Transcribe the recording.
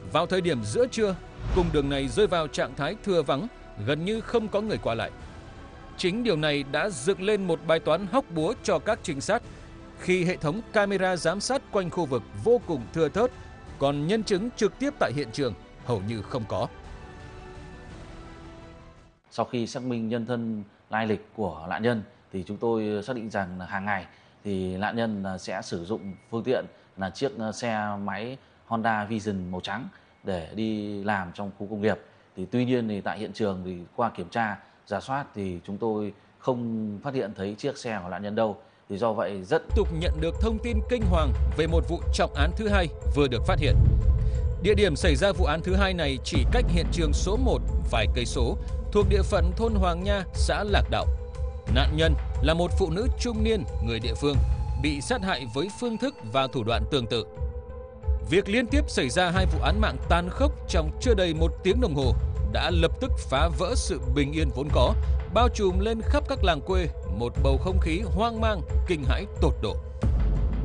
Vào thời điểm giữa trưa, cung đường này rơi vào trạng thái thưa vắng, gần như không có người qua lại. Chính điều này đã dựng lên một bài toán hóc búa cho các trinh sát khi hệ thống camera giám sát quanh khu vực vô cùng thưa thớt, còn nhân chứng trực tiếp tại hiện trường hầu như không có. Sau khi xác minh nhân thân lai lịch của nạn nhân thì chúng tôi xác định rằng là hàng ngày thì nạn nhân sẽ sử dụng phương tiện là chiếc xe máy Honda Vision màu trắng để đi làm trong khu công nghiệp. Thì tuy nhiên thì tại hiện trường thì qua kiểm tra, rà soát thì chúng tôi không phát hiện thấy chiếc xe của nạn nhân đâu. Thì do vậy rất Tiếp tục nhận được thông tin kinh hoàng về một vụ trọng án thứ hai vừa được phát hiện. Địa điểm xảy ra vụ án thứ hai này chỉ cách hiện trường số 1 vài cây số, thuộc địa phận thôn Hoàng Nha, xã Lạc Đạo. Nạn nhân là một phụ nữ trung niên người địa phương, bị sát hại với phương thức và thủ đoạn tương tự. Việc liên tiếp xảy ra hai vụ án mạng tàn khốc trong chưa đầy 1 tiếng đồng hồ đã lập tức phá vỡ sự bình yên vốn có, bao trùm lên khắp các làng quê một bầu không khí hoang mang, kinh hãi tột độ.